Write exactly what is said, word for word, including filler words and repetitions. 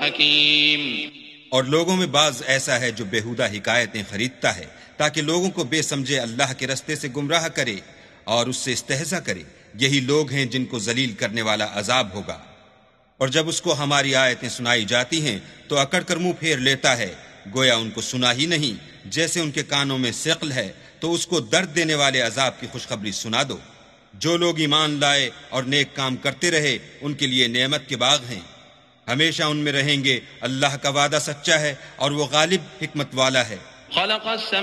हकीम। और लोगों में बाज ऐसा है जो बेहुदा हिकायतें खरीदता है ताकि लोगों को बेसमझे अल्लाह के रस्ते से गुमराह करे और उससे इस्तेहज़ा करे। यही लोग हैं जिनको जलील करने वाला अजाब होगा। और जब उसको हमारी आयतें सुनाई जाती हैं तो अकड़ कर मुंह फेर लेता है, गोया उनको सुना ही नहीं। जैसे उनके कानों में सिक़ल है तो उसको दर्द देने वाले अजाब की खुशखबरी सुना दो। जो लोग ईमान लाए और नेक काम करते रहे उनके लिए नेमत के बाग हैं, हमेशा उनमें रहेंगे। अल्लाह का वादा सच्चा है और वो गालिब हिकमत वाला है।